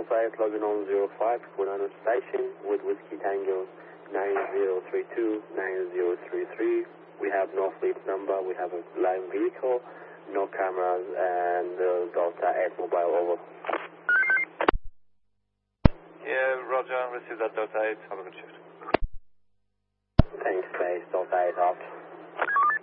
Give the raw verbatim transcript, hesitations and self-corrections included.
Delta eight, logging on zero five, Punano Station with Whiskey Tango nine zero three two, nine zero three three. We have no fleet number, we have a live vehicle, no cameras, and uh, Delta eight mobile over. Yeah, Roger, received that Delta eight, have a good shift. Thanks, base, Delta eight out.